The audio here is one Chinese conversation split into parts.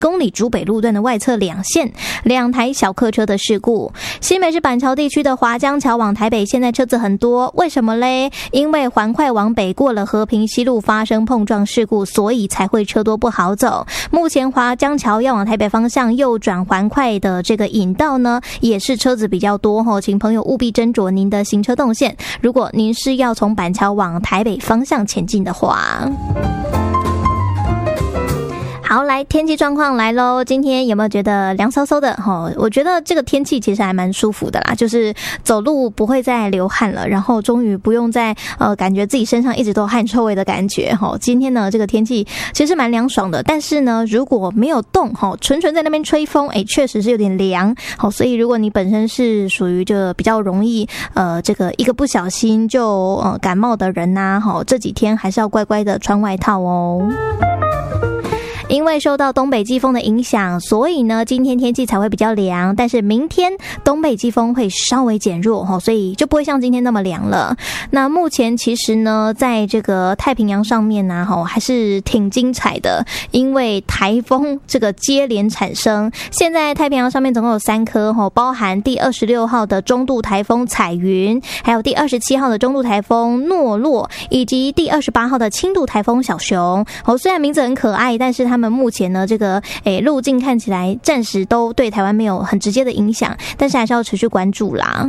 公里竹北路段的外侧两线2台小客车的事故。新北市板桥地区的华江桥往台北现在车子很多，为什么嘞？因为环快往北过了和平西路发生碰撞事故，所以才会车多不好走。目前华江桥要往台北方向右转环快的这个引道呢，也是车子比较多吼，请朋友务必斟酌您的行车动线。如果您是要从板桥往台北方向前进的话。好，来天气状况来咯，今天有没有觉得凉飕飕的？我觉得这个天气其实还蛮舒服的啦，就是走路不会再流汗了，然后终于不用再感觉自己身上一直都有汗臭味的感觉。今天呢这个天气其实蛮凉爽的，但是呢如果没有动，纯纯在那边吹风，确实是有点凉。所以如果你本身是属于这比较容易这个一个不小心就感冒的人啊，这几天还是要乖乖的穿外套哦。因为受到东北季风的影响，所以呢今天天气才会比较凉，但是明天东北季风会稍微减弱，所以就不会像今天那么凉了。那目前其实呢在这个太平洋上面呢还是挺精彩的，因为台风这个接连产生，现在太平洋上面总共有3颗，包含第26号的中度台风彩云，还有第27号的中度台风诺洛，以及第28号的轻度台风小熊。虽然名字很可爱，但是他们目前呢这个路径看起来暂时都对台湾没有很直接的影响，但是还是要持续关注啦。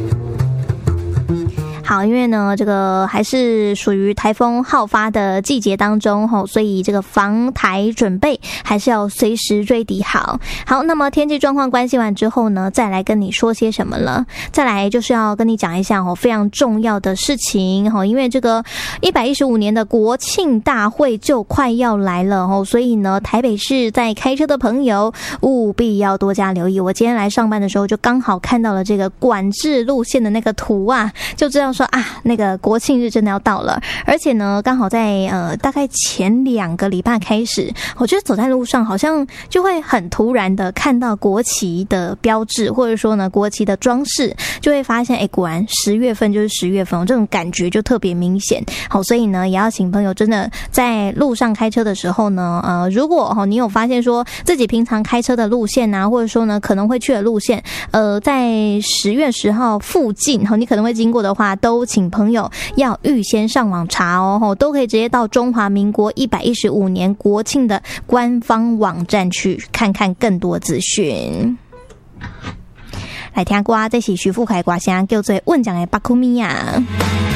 好，因为呢这个还是属于台风好发的季节当中，所以这个防台准备还是要随时追敌好。好，那么天气状况关心完之后呢，再来跟你说些什么了？再来就是要跟你讲一下非常重要的事情，因为这个115年的国庆大会就快要来了，所以呢台北市在开车的朋友务必要多加留意。我今天来上班的时候就刚好看到了这个管制路线的那个图啊，就知道说啊那个国庆日真的要到了。而且呢刚好在大概前2个礼拜开始，我觉得走在路上好像就会很突然的看到国旗的标志，或者说呢国旗的装饰，就会发现果然10月份就是10月份，这种感觉就特别明显。好，所以呢也要请朋友真的在路上开车的时候呢如果你有发现说自己平常开车的路线啊，或者说呢可能会去的路线在10月10号附近你可能会经过的话，都请朋友要预先上网查哦，都可以直接到中华民国115年国庆的官方网站去看看更多资讯。来听歌，这是徐富凯歌声叫做《问奖的巴库米亚》。